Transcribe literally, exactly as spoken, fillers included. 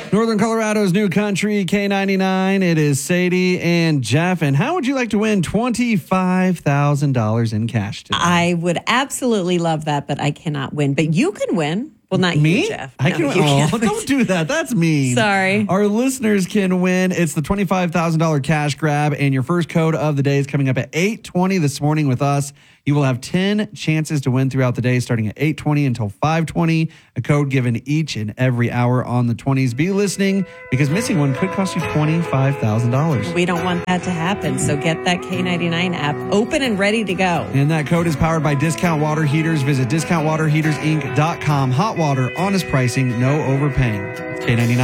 Northern Colorado's new country, K ninety-nine. It is Sadie and Jeff. And how would you like to win twenty-five thousand dollars in cash today? I would absolutely love that, but I cannot win. But you can win. Well, not Me? you, Jeff. I No, can. you Oh, can't. don't do that. That's mean. Sorry. Our listeners can win. It's the twenty-five thousand dollars cash grab, and your first code of the day is coming up at eight twenty this morning with us. You will have ten chances to win throughout the day, starting at eight twenty until five twenty. A code given each and every hour on the twenties. Be listening, because missing one could cost you twenty-five thousand dollars. We don't want that to happen. So get that K ninety-nine app open and ready to go. And that code is powered by Discount Water Heaters. Visit discount water heaters inc dot com. Hot water, honest pricing, no overpaying. It's K ninety-nine.